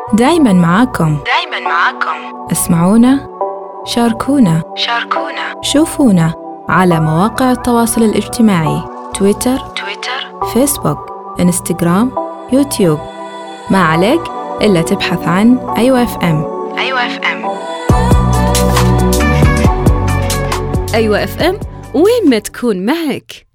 دايماً معاكم. اسمعونا، شاركونا، شوفونا على مواقع التواصل الاجتماعي، تويتر، فيسبوك، انستغرام، يوتيوب. ما عليك إلا تبحث عن أيوة اف ام. أيوة اف ام، وين ما تكون معك.